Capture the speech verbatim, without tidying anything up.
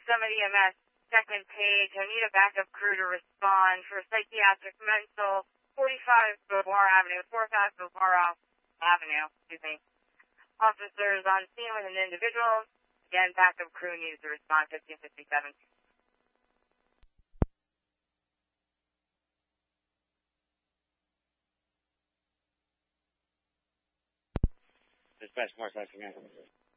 Summit E M S, second page. I need a backup crew to respond for psychiatric mental, forty-five Beauvoir Avenue, forty-five Beauvoir Avenue, excuse me. Officers on scene with an individual. Again, backup crew needs to respond, fifteen fifty-seven. Dispatch Northside Command.